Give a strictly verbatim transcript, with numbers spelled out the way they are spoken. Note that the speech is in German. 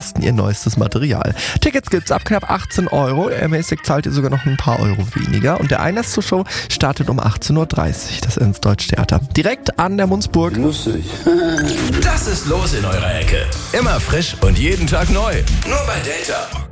testen ihr neuestes Material. Tickets gibt's ab knapp achtzehn Euro. Ermäßigt zahlt ihr sogar noch ein paar Euro weniger. Und der Einlass zur Show startet um achtzehn Uhr dreißig. Das Ernst-Deutsch-Theater. Direkt an der Mundsburg. Lustig. Das ist los in eurer Ecke. Immer frisch und jeden Tag neu. Nur bei Delta.